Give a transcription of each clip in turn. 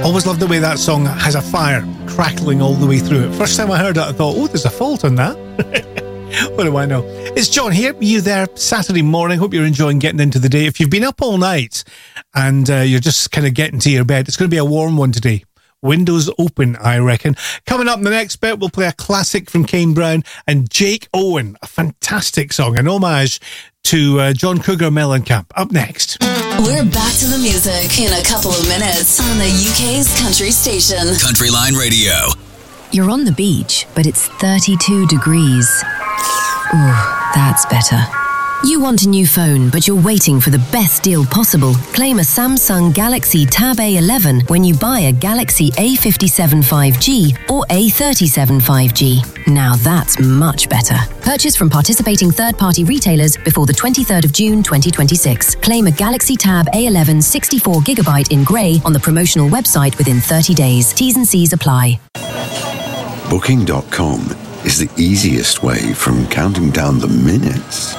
Always love the way that song has a fire crackling all the way through it. First time I heard it, I thought, oh, there's a fault on that. What do I know? It's John here. You there Saturday morning. Hope you're enjoying getting into the day. If you've been up all night and you're just kind of getting to your bed, it's going to be a warm one today. Windows open, I reckon. Coming up in the next bit, we'll play a classic from Kane Brown and Jake Owen, a fantastic song, an homage to John Cougar Mellencamp. Up next. We're back to the music in a couple of minutes on the UK's country station. Country Line Radio. You're on the beach, but it's 32 degrees. Ooh, that's better. You want a new phone, but you're waiting for the best deal possible. Claim a Samsung Galaxy Tab A11 when you buy a Galaxy A57 5G or A37 5G. Now that's much better. Purchase from participating third-party retailers before the 23rd of June 2026. Claim a Galaxy Tab A11 64GB in grey on the promotional website within 30 days. T's and C's apply. Booking.com is the easiest way from counting down the minutes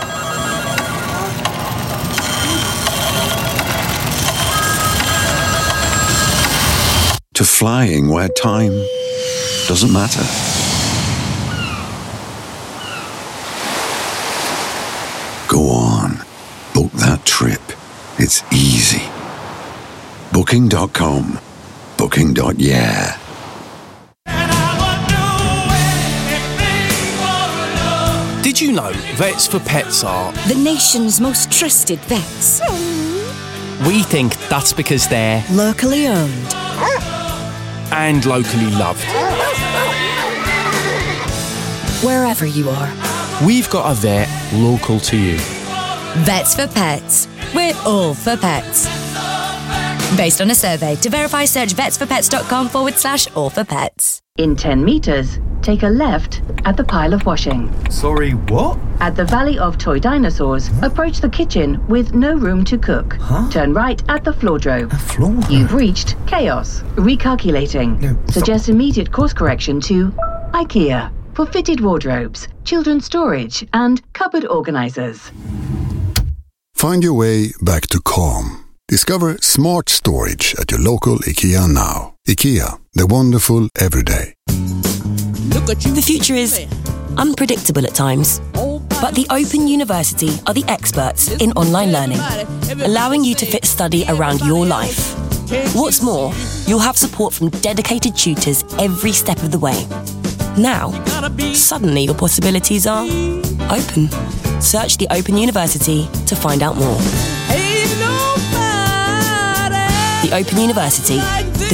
to flying where time doesn't matter. Go on, book that trip. It's easy. Booking.com. Booking.yeah. Did you know Vets for Pets are the nation's most trusted vets? We think that's because they're Locally owned and locally loved. wherever you are. We've got a vet local to you. Vets for Pets. We're all for pets. Based on a survey. To verify, search vetsforpets.com/all-for-pets. In 10 metres, take a left at the pile of washing. Sorry, what? At the Valley of Toy Dinosaurs, approach the kitchen with no room to cook. Turn right at the floordrobe. You've reached chaos. Recalculating. Suggest immediate course correction to IKEA for fitted wardrobes, children's storage, and cupboard organisers. Find your way back to calm. Discover smart storage at your local IKEA now. IKEA, the wonderful everyday. The future is unpredictable at times, but the Open University are the experts in online learning, allowing you to fit study around your life. What's more, you'll have support from dedicated tutors every step of the way. Now, suddenly your possibilities are open. Search the Open University to find out more. The Open University,